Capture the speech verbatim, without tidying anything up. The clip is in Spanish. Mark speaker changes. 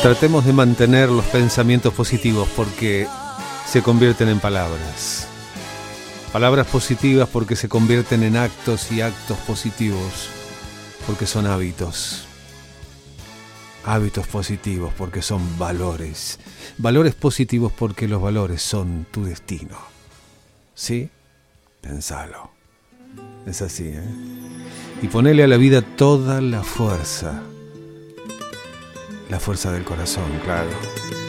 Speaker 1: Tratemos de mantener los pensamientos positivos porque se convierten en palabras. Palabras positivas porque se convierten en actos y actos positivos porque son hábitos. Hábitos positivos porque son valores. Valores positivos porque los valores son tu destino. ¿Sí? Pensalo. Es así, ¿eh? Y ponele a la vida toda la fuerza. La fuerza del corazón, claro.